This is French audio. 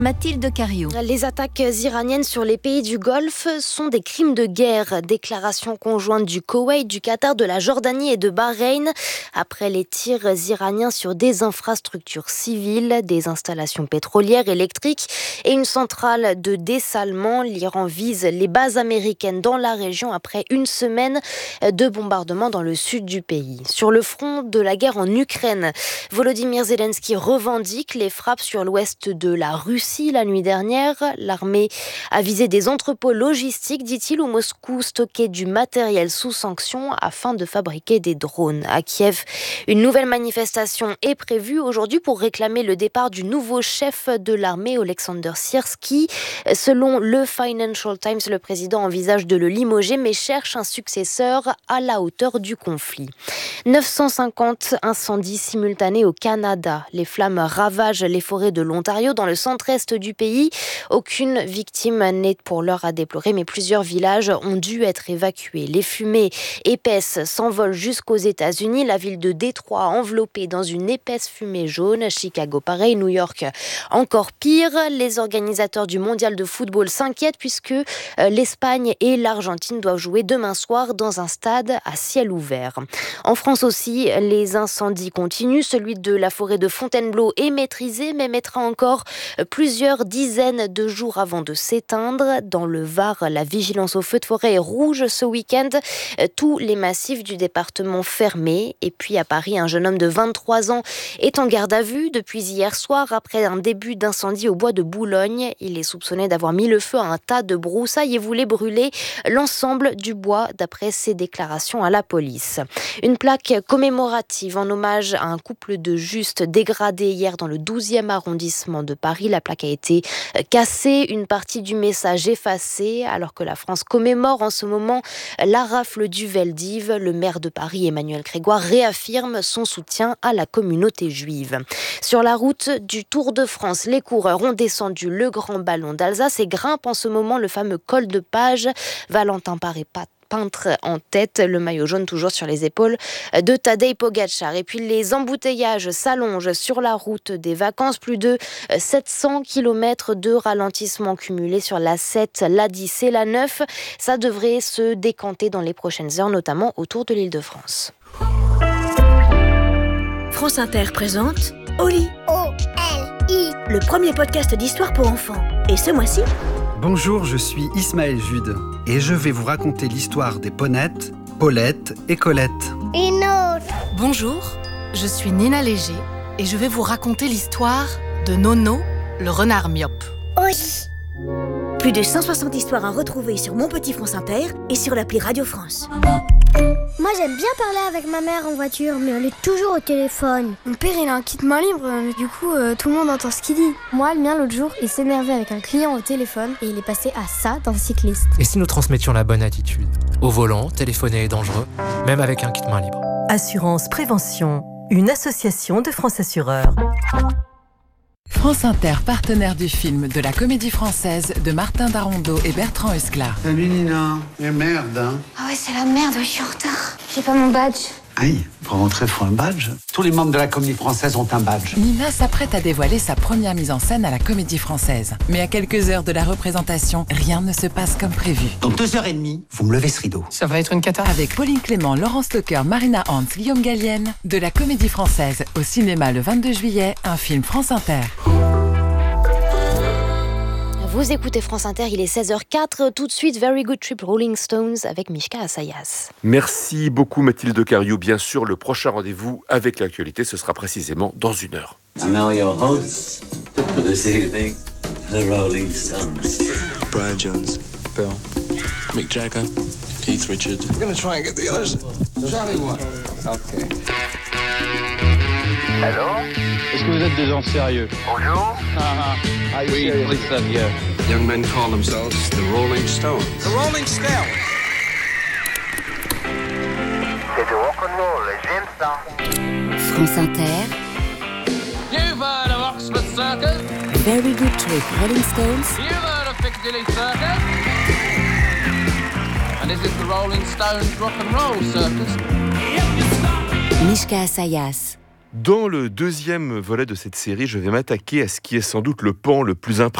Mathilde Cariou. Les attaques iraniennes sur les pays du Golfe sont des crimes de guerre. Déclaration conjointe du Koweït, du Qatar, de la Jordanie et de Bahreïn après les tirs iraniens sur des infrastructures civiles, des installations pétrolières, électriques et une centrale de dessalement. L'Iran vise les bases américaines dans la région après une semaine de bombardements dans le sud du pays. Sur le front de la guerre en Ukraine, Volodymyr Zelensky revendique les frappes sur l'ouest de la Russie. La nuit dernière, l'armée a visé des entrepôts logistiques, dit-il, où Moscou stockait du matériel sous sanction afin de fabriquer des drones. À Kiev, une nouvelle manifestation est prévue aujourd'hui pour réclamer le départ du nouveau chef de l'armée, Oleksandr Syrskyi. Selon le Financial Times, le président envisage de le limoger, mais cherche un successeur à la hauteur du conflit. 950 incendies simultanés au Canada. Les flammes ravagent les forêts de l'Ontario dans le centre-est du pays. Aucune victime n'est pour l'heure à déplorer, mais plusieurs villages ont dû être évacués. Les fumées épaisses s'envolent jusqu'aux États-Unis. La ville de Détroit enveloppée dans une épaisse fumée jaune. Chicago pareil, New York encore pire. Les organisateurs du mondial de football s'inquiètent puisque l'Espagne et l'Argentine doivent jouer demain soir dans un stade à ciel ouvert. En France aussi, les incendies continuent. Celui de la forêt de Fontainebleau est maîtrisé, mais mettra encore plusieurs dizaines de jours avant de s'éteindre. Dans le Var, la vigilance au feu de forêt est rouge ce week-end. Tous les massifs du département fermés. Et puis à Paris, un jeune homme de 23 ans est en garde à vue depuis hier soir après un début d'incendie au bois de Boulogne. Il est soupçonné d'avoir mis le feu à un tas de broussailles et voulait brûler l'ensemble du bois d'après ses déclarations à la police. Une plaque commémorative en hommage à un couple de justes dégradé hier dans le 12e arrondissement de Paris. La plaque a été cassée, une partie du message effacée, alors que la France commémore en ce moment la rafle du Veldiv. Le maire de Paris, Emmanuel Grégoire, réaffirme son soutien à la communauté juive. Sur la route du Tour de France, les coureurs ont descendu le Grand Ballon d'Alsace et grimpent en ce moment le fameux col de Page. Valentin Paré peintre en tête, le maillot jaune toujours sur les épaules de Tadej Pogačar. Et puis les embouteillages s'allongent sur la route des vacances. Plus de 700 km de ralentissement cumulé sur la 7, la 10 et la 9. Ça devrait se décanter dans les prochaines heures, notamment autour de l'Île-de-France. France Inter présente Oli. O-L-I. Le premier podcast d'histoire pour enfants. Et ce mois-ci, bonjour, je suis Ismaël Jude et je vais vous raconter l'histoire des Ponettes, Paulette et Colette. Une autre. Bonjour, je suis Nina Léger et je vais vous raconter l'histoire de Nono, le renard myope. Oui. plus de 160 histoires à retrouver sur Mon Petit France Inter et sur l'appli Radio France. Moi j'aime bien parler avec ma mère en voiture, mais elle est toujours au téléphone. Mon père il a un kit main libre, du coup tout le monde entend ce qu'il dit. Moi, le mien l'autre jour, il s'énervait avec un client au téléphone et il est passé à ça d'un cycliste. Et si nous transmettions la bonne attitude ? Au volant, téléphoner est dangereux, même avec un kit main libre. Assurance Prévention, une association de France Assureurs. France Inter, partenaire du film de la Comédie Française de Martin Darondeau et Bertrand Husklar. Salut Nina, mais merde hein. Ah ouais, c'est la merde, je suis en retard. J'ai pas mon badge. Aïe, pour rentrer, faut un badge. Tous les membres de la Comédie Française ont un badge. Nina s'apprête à dévoiler sa première mise en scène à la Comédie Française. Mais à quelques heures de la représentation, rien ne se passe comme prévu. Dans 2h30, vous me levez ce rideau. Ça va être une cata. Avec Pauline Clément, Laurence Lecoeur, Marina Hans, Guillaume Gallienne, de la Comédie Française au cinéma le 22 juillet, un film France Inter. Vous écoutez France Inter, il est 16h04. Tout de suite, Very Good Trip Rolling Stones avec Mishka Assayas. Merci beaucoup Mathilde Cariou. Bien sûr, le prochain rendez-vous avec l'actualité, ce sera précisément dans 1 heure. And now your hosts for this evening, the Rolling Stones. Brian Jones, Bill, Mick Jagger, Keith Richards. I'm gonna try and get the others. Charlie one. Okay. Hello? Est-ce que vous êtes des gens sérieux? Bonjour. Oui, listen, yeah. Young men call themselves the Rolling Stones. The Rolling Stones. C'est du rock'n'roll, j'aime ça. France Inter. You've heard of Oxford Circus? Very Good Trip Rolling Stones. You've heard of Piccadilly Circus? And this is the Rolling Stones rock and roll circus. Mishka Assayas. Dans le deuxième volet de cette série, je vais m'attaquer à ce qui est sans doute le pan le plus impressionnant